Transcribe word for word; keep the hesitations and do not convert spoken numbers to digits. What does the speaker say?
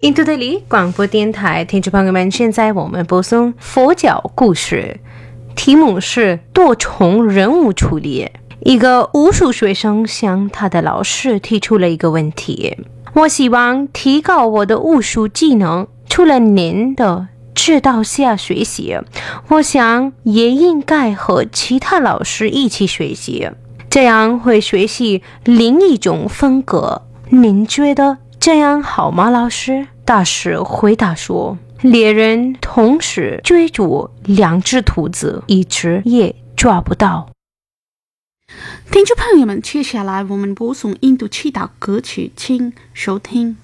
印度德里广播电台听众朋友们，现在我们播送佛教故事，题目是多重任务处理。一个武术学生向他的老师提出了一个问题：我希望提高我的武术技能，除了您的指导下学习，我想也应该和其他老师一起学习，这样会学习另一种风格。您觉得这样好吗，老师？大师回答说，猎人同时追逐两只兔子，一只也抓不到。 听众朋友们，接下来我们播送印度祈祷歌曲，请收听。